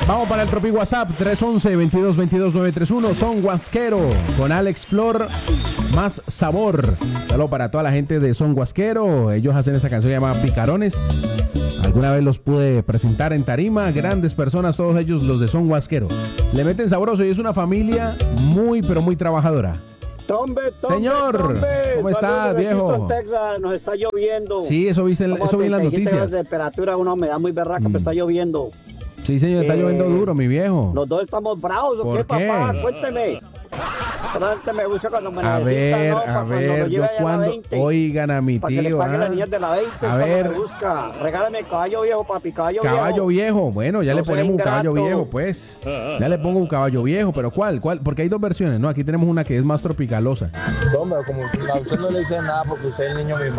Vamos para el Tropi WhatsApp 311-2222-931. Son Guasquero con Alex Flor. Más sabor. Saludo para toda la gente de Son Guasquero. Ellos hacen esta canción llamada Picarones. Alguna vez los pude presentar en tarima. Grandes personas, todos ellos los de Son Guasquero. Le meten sabroso y es una familia muy, pero muy trabajadora. Señor, ¿cómo está, viejo? Texas, nos está lloviendo. Sí, eso vi en las noticias. La temperatura, una humedad muy berraca, pero está lloviendo. Sí, señor, está lloviendo duro, mi viejo. Los dos estamos bravos, ¿o qué, papá? Cuénteme. Me gusta cuando me a ver, yo cuando oigan a mi tío. Para que le paguen las de la 20, a ver. Regálame caballo viejo, papi, caballo viejo. Bueno, ya le ponemos un caballo viejo, pues. Ya le pongo un caballo viejo, pero ¿cuál? Porque hay dos versiones, ¿no? Aquí tenemos una que es más tropicalosa. Hombre, como a usted no le dice nada porque usted es el niño mimado.